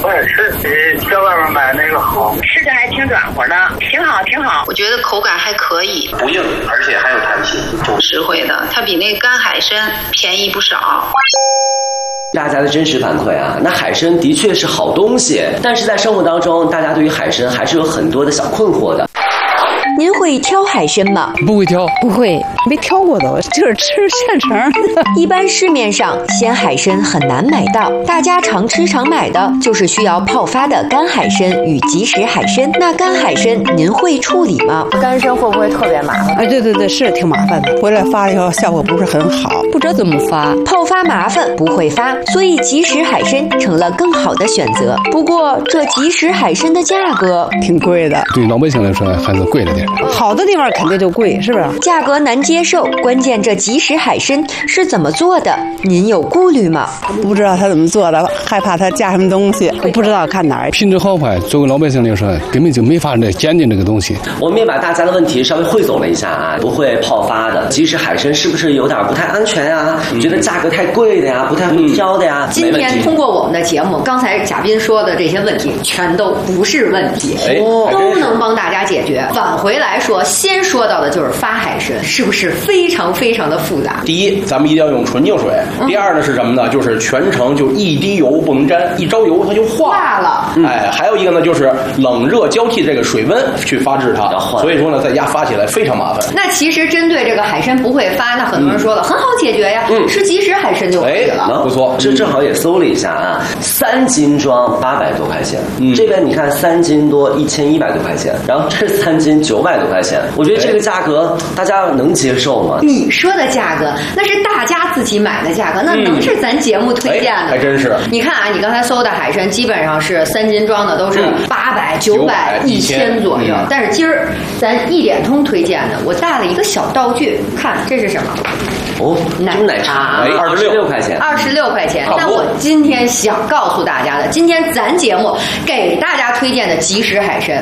我也吃，比在外面买那个好， 吃着还挺软和的，挺好挺好。我觉得口感还可以， 不硬，而且还有弹性， 实惠的。它比那干海参便宜不少。 大家的真实反馈啊，那海参的确是好东西，但是在生活当中，大家对于海参还是有很多的小困惑的。 您会挑海参吗？ 不会挑，不会，没挑过都，就是吃现成的。 一般市面上鲜海参很难买到，大家常吃常买的就是需要泡发的干海参与即食海参。那干海参您会处理吗？ 干参会不会特别麻烦？ 哎，对，是挺麻烦的，回来发了以后效果不是很好，不知道怎么发。 泡发麻烦，不会发，所以即食海参成了更好的选择。不过这即食海参的价格挺贵的， 对老百姓来说还是贵了点。 好的地方肯定就贵，是不是？ 价格难接受，关键这即食海参是怎么做的？您有顾虑吗？ 不知道他怎么做的，害怕他加什么东西，不知道看哪儿。 品质好坏，作为老百姓来说，根本就没法来鉴定这个东西。 我们也把大家的问题稍微汇总了一下啊，不会泡发的即食海参是不是有点不太安全呀？觉得价格太贵的呀，不太会挑的呀？ 今天通过我们的节目，刚才嘉宾说的这些问题全都不是问题，都能帮大家解决。返回来说，先说到的就是发海参，是不是非常非常的复杂？ 第一，咱们一定要用纯净水。第二呢是什么呢？就是全程就一滴油不能沾，一着油它就化了。哎，还有一个呢就是冷热交替这个水温去发制它，所以说呢在家发起来非常麻烦。 那其实针对这个海参不会发，那很多人说了，很好解决呀，吃即食海参就可以了。 不错，这正好也搜了一下啊，3斤装800多块钱，这边你看3斤多1100多块钱，然后这3斤900多块钱，我觉得这个价格大家能接受吗？ 你说的价格那是大家自己买的价格，那能是咱节目推荐的？ 还真是。 你看啊，你刚才搜的海参基本上是3斤装的，都是800、900、1000左右。但是今儿咱一点通推荐的，我带了一个小道具，看这是什么？ 奶茶，26块钱 ，26块钱。那我今天想告诉大家的，今天咱节目给大家推荐的即食海参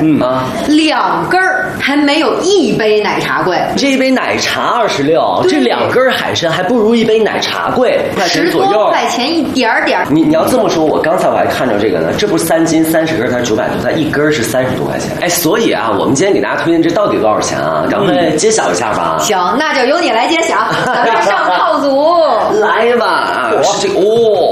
，2根还没有1杯奶茶贵。 这一杯奶茶26，这2根海参还不如1杯奶茶贵，10多块钱一点点。 你要这么说，我刚才我还看着这个呢，这不是3斤30根才900多，它1根是30多块钱。哎，所以啊，我们今天给大家推荐这到底多少钱啊？赶快揭晓一下吧。 行，那就由你来揭晓。咱们上套组来吧，是这个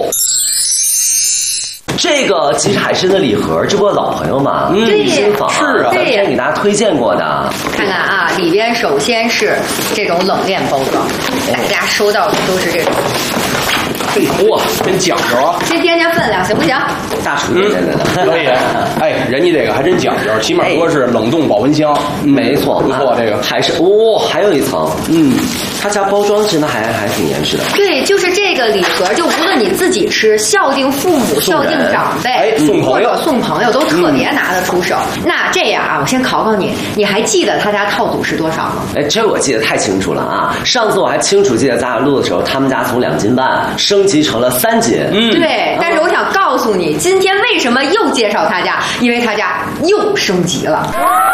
这个即食海参的礼盒，这不老朋友嘛，新坊是啊， 之前给大家推荐过的。 看看啊，里边首先是这种冷链包装，大家收到的都是这种。 哇，真讲究啊！ 先掂掂分量，行不行？ 大厨掂的， 可以。哎，人家这个还真讲究，起码说是冷冻保温箱， 没错， 不错。这个还是还有一层，他家包装真的还挺严实的。 对，就是这个礼盒，就无论你自己吃，孝敬父母、孝敬长辈，或者送朋友，都特别拿得出手。那这样啊，我先考考你，你还记得他家套组是多少吗？ 哎，这我记得太清楚了啊！上次我还清楚记得咱俩录的时候，他们家从2斤半升级成了3斤。 对。但是我想告诉你，今天为什么又介绍他家？因为他家又升级了。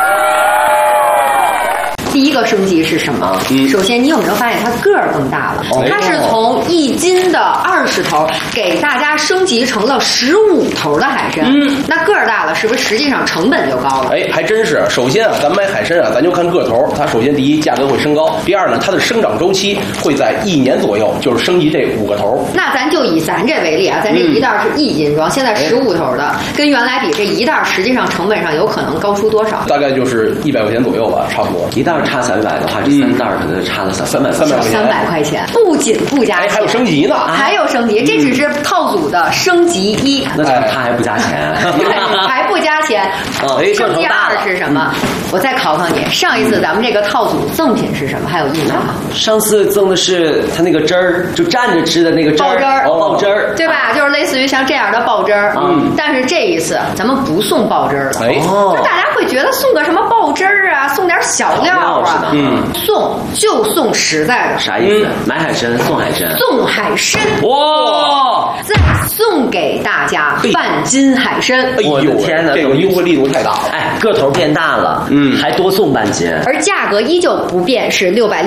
第一个升级是什么？首先，你有没有发现它个儿更大了？它是从1斤的20头给大家升级成了15头的海参。那个儿大了，是不是实际上成本就高了？ 哎，还真是。首先啊，咱买海参啊，咱就看个头。它首先第一，价格会升高；第二呢，它的生长周期会在1年左右，就是升级这5个头。 那咱就以咱这为例啊，咱这一袋是1斤装，现在15头的，跟原来比，这一袋实际上成本上有可能高出多少？ 大概就是100块钱左右吧，差不多。 一袋差小100的话，这3袋可能差了小300 块钱。不仅不加钱， 还有升级呢， 还有升级，这只是套组的升级1。 那他还不加钱， 还不加钱。升级2是什么？我再考考你，上一次咱们这个套组赠品是什么？还有印象吗？ 上次赠的是他那个汁儿，就蘸着吃的那个汁儿，爆汁儿， 对吧？就是类似于像这样的爆汁儿。但是这一次咱们不送爆汁儿了。那大家会觉得送个什么爆汁儿啊，送点小料啊？送实在的。 啥意思？买海参送海参。 送海参。 哇！ 再送给大家半斤海参。 我的天哪， 这个优惠力度太大了。 哎，个头变大了，还多送半斤， 而价格依旧不变，是660